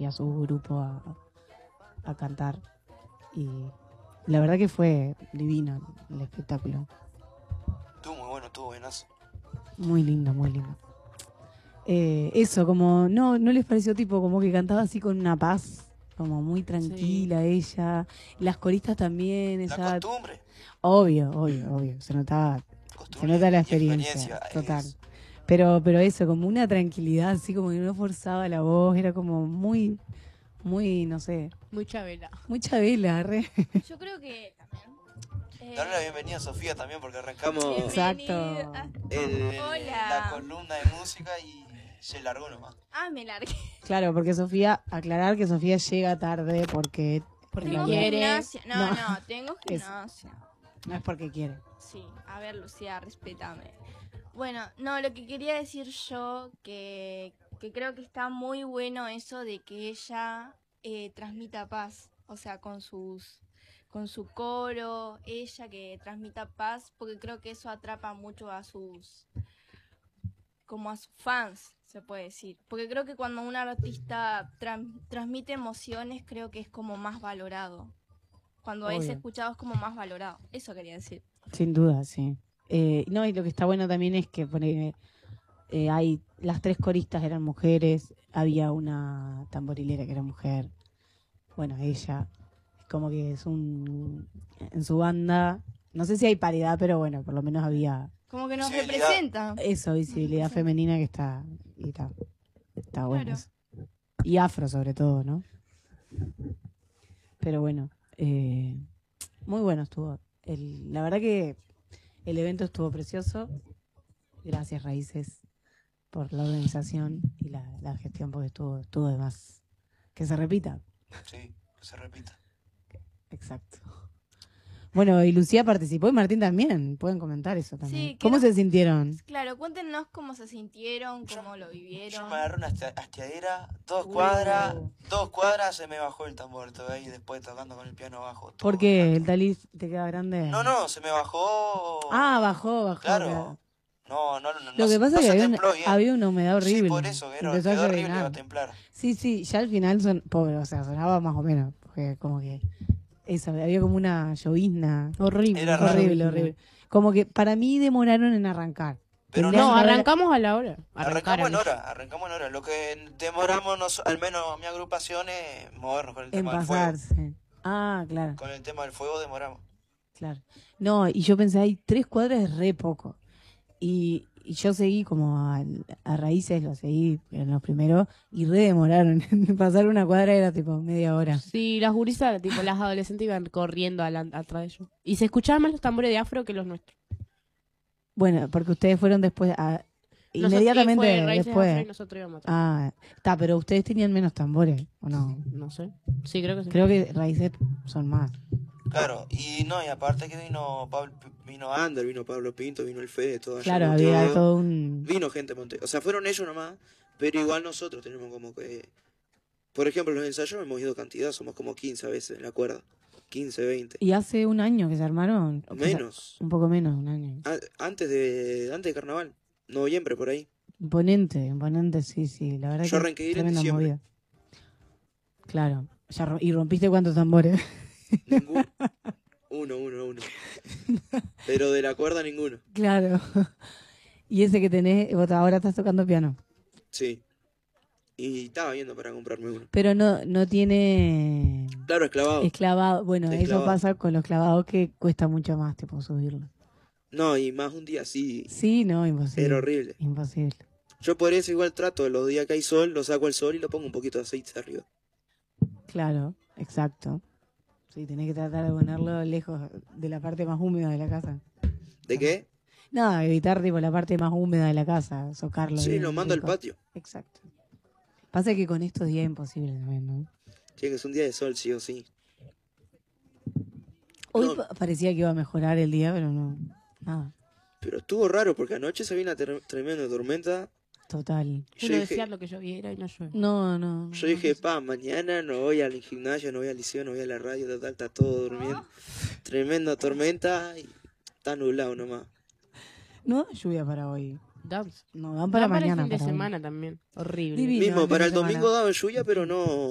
y a su grupo a cantar. Y la verdad que fue divino el espectáculo. Estuvo muy bueno, estuvo buenazo. Muy lindo, muy lindo. Eso, como no les pareció tipo como que cantaba así con una paz, como muy tranquila ella. Las coristas también, La esa... costumbre. Obvio. Se nota la experiencia, total. Pero eso, como una tranquilidad, así como que no forzaba la voz, era como muy, no sé. Muy Chabela. Muy Chabela, re. Yo creo que también. Darle la bienvenida a Sofía también, porque arrancamos Exacto. Hola. la columna de música y se largó nomás. Me largué. Claro, porque Sofía, aclarar que Sofía llega tarde porque Tengo quiere. gimnasia. No, tengo gimnasia. No es porque quiere. Sí, a ver, Lucía, respétame. Bueno, no, lo que quería decir yo, que creo que está muy bueno eso de que ella transmita paz, o sea, con su coro, ella que transmita paz, porque creo que eso atrapa mucho a sus fans, se puede decir. Porque creo que cuando un artista transmite emociones, creo que es como más valorado. Cuando es escuchado es como más valorado. Eso quería decir. Sin duda, sí. No, y lo que está bueno también es que hay las 3 coristas eran mujeres, había una tamborilera que era mujer. Bueno, ella, como que es en su banda, no sé si hay paridad, pero bueno, por lo menos había como que nos representa. eso, visibilidad femenina que está bueno. Claro. Eso. Y afro sobre todo, ¿no? Pero bueno, muy bueno estuvo. La verdad que el evento estuvo precioso. Gracias, Raíces, por la organización y la gestión, porque estuvo de más. Que se repita. Sí, que se repita. Exacto. Bueno, y Lucía participó y Martín también. Pueden comentar eso también. Sí, ¿Cómo se sintieron? Claro, cuéntenos cómo se sintieron, cómo lo vivieron. Yo me agarré una hastiadera, 2 cuadras se me bajó el tambor todo ahí, después tocando con el piano abajo. ¿Por qué? ¿El talit te queda grande? No, se me bajó. Bajó. Claro. No, Lo que pasa es que había una humedad horrible. Sí, por eso, quedó horrible a templar. Sí, ya al final pobre, o sea, sonaba más o menos, porque como que eso, había como una llovizna. Horrible. Como que para mí demoraron en arrancar. Pero no, arrancamos a la hora. Arrancamos en hora. Lo que demoramos, al menos mi agrupación, es movernos con el tema del fuego. Claro. Con el tema del fuego demoramos. Claro. No, y yo pensé, 3 cuadras es re poco. Y yo seguí como a Raíces, lo seguí en los primeros, y re demoraron. Pasar una cuadra era tipo media hora. Sí, las gurisas, tipo las adolescentes iban corriendo atrás de ellos. Y se escuchaban más los tambores de afro que los nuestros. Bueno, porque ustedes fueron después inmediatamente después. Y nosotros íbamos atrás. Pero ustedes tenían menos tambores, ¿o no? No sé. Sí, creo que sí. Creo que Raíces son más. Claro, y aparte que vino Ander, vino Pablo Pinto, vino el Fede, todo allá. Claro, había todo un... Vino gente Monte. O sea, fueron ellos nomás, pero igual nosotros tenemos como que... Por ejemplo, los ensayos hemos ido cantidad, somos como 15 veces en la cuerda. 15, 20. ¿Y hace un año que se armaron? Menos. Un poco menos, un año. Antes de Carnaval, noviembre por ahí. Imponente, sí, la verdad. Yo arranqué ir en diciembre. Movida. Claro, ¿y rompiste cuántos tambores? Ninguno. Uno. Pero de la cuerda ninguno. Claro. ¿Y ese que tenés, vos ahora estás tocando piano? Sí. Y estaba viendo para comprarme uno. Pero no tiene... Claro, es clavado. Bueno, eso pasa con los clavados que cuesta mucho más, tipo, subirlo. No, y más un día así. Sí, no, imposible. Era horrible. Imposible. Yo por eso igual trato, los días que hay sol, lo saco al sol y lo pongo un poquito de aceite arriba. Claro, exacto. Sí, tenés que tratar de ponerlo lejos de la parte más húmeda de la casa. ¿De qué? No, evitar tipo la parte más húmeda de la casa, socarlo. Sí, lo mando al patio. Exacto. Pasa que con estos días es imposible también, ¿no? Sí, que es un día de sol, sí o sí. Hoy parecía que iba a mejorar el día, pero no, nada. Pero estuvo raro porque anoche se vino una tremenda tormenta. Total. Uno decía lo que lloviera y no llueve. No. Yo dije, mañana no voy al gimnasio, no voy al liceo, no voy a la radio, total, está todo durmiendo. Tremenda tormenta y está nublado nomás. No da lluvia para hoy. Dan para mañana. el fin de semana también. Horrible. Mismo, para el domingo daba lluvia, pero no...